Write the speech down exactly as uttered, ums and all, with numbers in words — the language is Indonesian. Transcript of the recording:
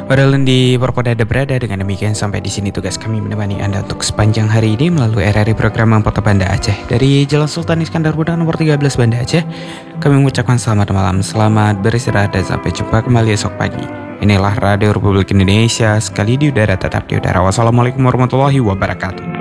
Padahal di Perpodada berada. Dengan demikian sampai di sini tugas kami menemani Anda untuk sepanjang hari ini melalui R R I program Kota Banda Aceh. Dari Jalan Sultan Iskandar Muda nomor tiga belas Banda Aceh, kami mengucapkan selamat malam, selamat beristirahat dan sampai jumpa kembali esok pagi. Inilah Radio Republik Indonesia, sekali di udara tetap di udara. Wassalamualaikum warahmatullahi wabarakatuh.